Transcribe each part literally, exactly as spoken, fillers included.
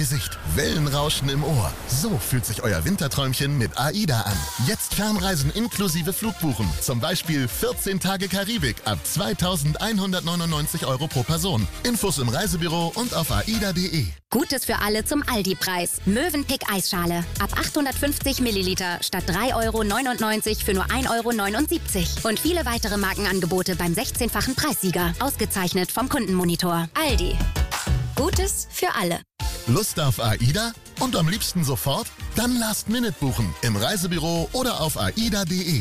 Gesicht, Wellenrauschen im Ohr. So fühlt sich euer Winterträumchen mit AIDA an. Jetzt Fernreisen inklusive Flugbuchen. Zum Beispiel vierzehn Tage Karibik ab zweitausendeinhundertneunundneunzig Euro pro Person. Infos im Reisebüro und auf aida punkt de. Gutes für alle zum Aldi-Preis. Mövenpick Eisschale. Ab achthundertfünfzig Milliliter statt drei Euro neunundneunzig für nur ein Euro neunundsiebzig. Und viele weitere Markenangebote beim sechzehnfachen Preissieger. Ausgezeichnet vom Kundenmonitor. Aldi. Gutes für alle. Lust auf AIDA? Und am liebsten sofort? Dann Last Minute buchen. Im Reisebüro oder auf aida punkt de.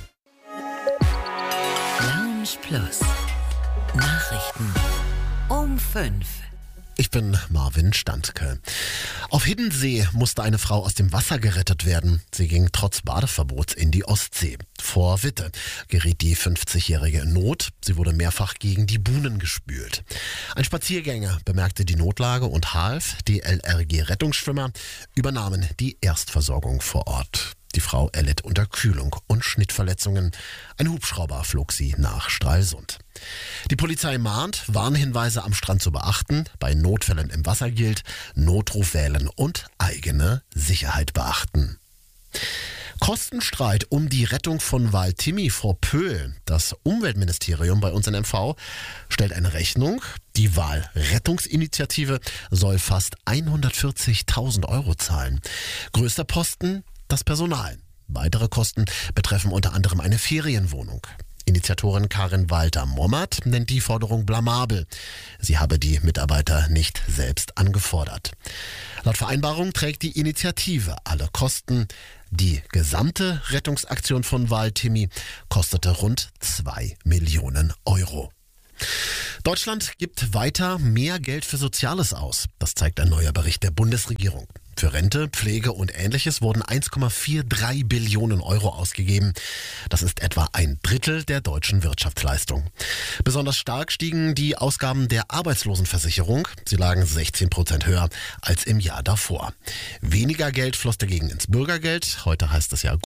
Lounge Plus. Nachrichten um fünf. Ich bin Marvin Standke. Auf Hiddensee musste eine Frau aus dem Wasser gerettet werden. Sie ging trotz Badeverbots in die Ostsee. Vor Witte geriet die fünfzigjährige in Not. Sie wurde mehrfach gegen die Buhnen gespült. Ein Spaziergänger bemerkte die Notlage und half. Die L R G-Rettungsschwimmer übernahmen die Erstversorgung vor Ort. Die Frau erlitt Unterkühlung und Schnittverletzungen. Ein Hubschrauber flog sie nach Stralsund. Die Polizei mahnt, Warnhinweise am Strand zu beachten. Bei Notfällen im Wasser gilt, Notruf wählen und eigene Sicherheit beachten. Kostenstreit um die Rettung von Wal Timmi vor Pöhl. Das Umweltministerium bei uns in M V stellt eine Rechnung. Die Walrettungsinitiative soll fast hundertvierzigtausend Euro zahlen. Größter Posten: das Personal. Weitere Kosten betreffen unter anderem eine Ferienwohnung. Initiatorin Karin Walter-Mommert nennt die Forderung blamabel. Sie habe die Mitarbeiter nicht selbst angefordert. Laut Vereinbarung trägt die Initiative alle Kosten. Die gesamte Rettungsaktion von Wal Timmi kostete rund zwei Millionen Euro. Deutschland gibt weiter mehr Geld für Soziales aus. Das zeigt ein neuer Bericht der Bundesregierung. Für Rente, Pflege und Ähnliches wurden eins Komma dreiundvierzig Billionen Euro ausgegeben. Das ist etwa ein Drittel der deutschen Wirtschaftsleistung. Besonders stark stiegen die Ausgaben der Arbeitslosenversicherung. Sie lagen sechzehn Prozent höher als im Jahr davor. Weniger Geld floss dagegen ins Bürgergeld. Heute heißt es ja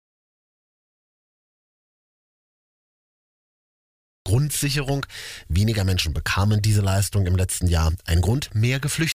Grundsicherung. Weniger Menschen bekamen diese Leistung im letzten Jahr. Ein Grund: mehr Geflüchtete.